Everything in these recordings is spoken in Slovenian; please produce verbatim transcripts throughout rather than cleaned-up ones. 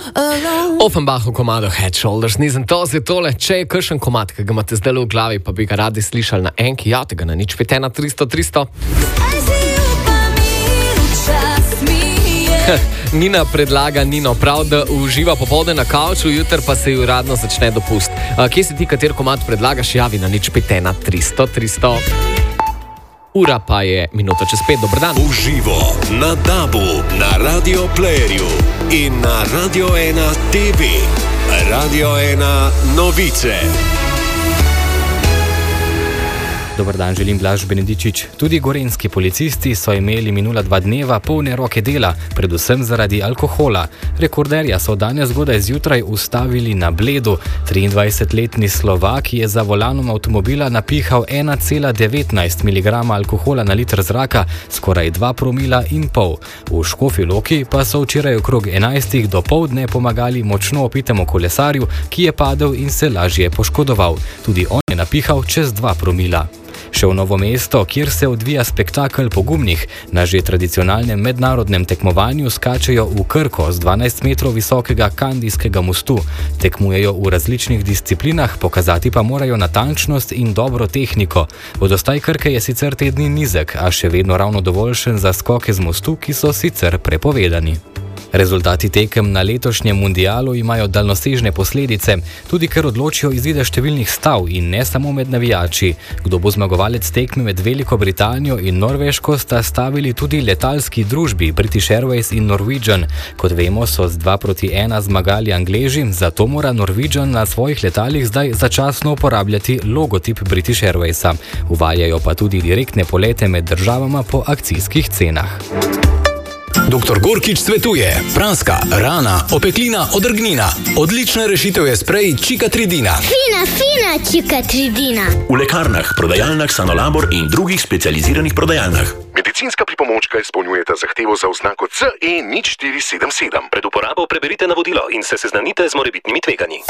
Offenbach v komadu Head Shoulders, nisem to zdaj tole, če je kakšen komad, ki ga imate zdaj v glavi, pa bi ga radi slišali na enki, ja, tega na nič pet ena tristo tristo. Nina predlaga Nino, prav, da uživa popoldne na kavču, jutr pa se ji uradno začne dopust. Kje si ti, kater komad predlagaš, javi na nič pet ena tristo tristo. Ura pa je minuta čez pet, dober dan. Uživo na Dabu, na Radio Playerju in na Radio ena T V. Radio ena novice. Dobar dan, želim Blaž Benedičič. Tudi gorenjski policisti so imeli minula dva dneva polne roke dela, predvsem zaradi alkohola. Rekorderja so danes zgodaj zjutraj ustavili na Bledu. triindvajsetletni Slovak je za volanom avtomobila napihal ena cela devetnajst miligrama alkohola na liter zraka, skoraj dva promila in pol. V Škofji Loki pa so včeraj okrog enajstih do poldne pomagali močno opitemu kolesarju, ki je padel in se lažje poškodoval. Tudi on je napihal čez dva promila. Še v Novo mesto, kjer se odvija spektakel pogumnih, na že tradicionalnem mednarodnem tekmovanju skačejo v Krko z dvanajst metrov visokega Kandijskega mostu. Tekmujejo v različnih disciplinah, pokazati pa morajo natančnost in dobro tehniko. Vodostaj Krke je sicer te dni nizek, a še vedno ravno dovoljšen za skoke z mostu, ki so sicer prepovedani. Rezultati tekem na letošnjem mundialu imajo daljnosežne posledice, tudi ker odločijo izide številnih stav in ne samo med navijači. Kdo bo zmagovalec tekme med Veliko Britanijo in Norveško, sta stavili tudi letalski družbi British Airways in Norwegian. Kot vemo, so z dva proti ena zmagali Angleži, zato mora Norwegian na svojih letalih zdaj začasno uporabljati logotip British Airwaysa. Uvajajo pa tudi direktne polete med državama po akcijskih cenah. doktor Gorkič svetuje: praska, rana, opeklina, odrgnina. Odlična rešitev je sprej Čikatridina. Fina, fina Čikatridina. V lekarnah, prodajalnah Sanolabor in drugih specializiranih prodajalnah. Medicinska pripomočka izpolnjujeta zahtevo za oznako C E nič štiri sedem sedem. Pred uporabo preberite navodilo in se seznanite z morebitnimi tveganji.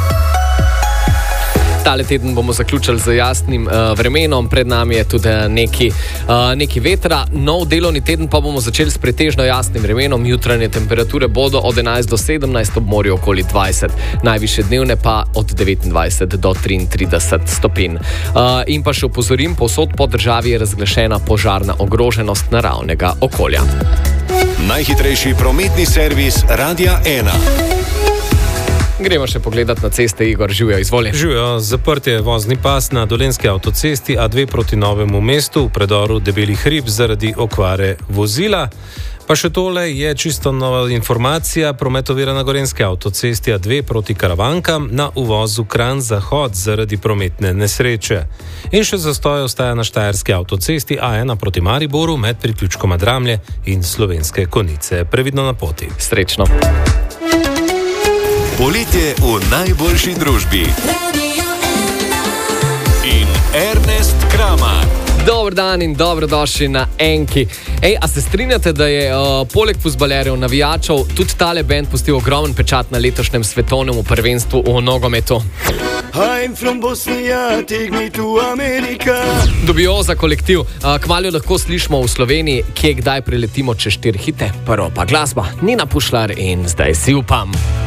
Tale teden bomo zaključili z jasnim uh, vremenom, pred nami je tudi neki, uh, neki vetra. Nov delovni teden pa bomo začeli s pretežno jasnim vremenom. Jutranje temperature bodo od enajst do sedemnajst, ob morju okoli dvajset. Najvišje dnevne pa od devetindvajset do triintrideset stopinj. Uh, in pa še opozorim, povsod po državi je razglašena požarna ogroženost naravnega okolja. Najhitrejši prometni servis Radia ena. Gremo še pogledat na ceste, Igor, živijo, izvoli. Živijo, zaprt je vozni pas na Dolenjski avtocesti A dve proti Novemu mestu v predoru Debeli hrib zaradi okvare vozila. Pa še tole je čisto nova informacija, promet ovira na Gorenjski avtocesti A dve proti Karavankam na uvozu Kranj-Zahod zaradi prometne nesreče. In še zastoj ostaja na Štajerski avtocesti A ena proti Mariboru med priključkoma Dramlje in Slovenske Konjice. Previdno na poti. Srečno. Poletje v najboljši družbi. In Ernest Kramar. Dober dan in dobrodošli na enki. Ej, a se strinjate, da je uh, poleg fuzbalerjev, navijačev, tudi tale band pustil ogromen pečat na letošnjem svetovnem prvenstvu v nogometu? I'm from Bosnia, take me to America. Dubioza kolektiv. Uh, kmalu lahko slišimo v Sloveniji, kje kdaj preletimo čez štiri hite. Prvo pa glasba, Nina Pušlar in Zdaj si upam.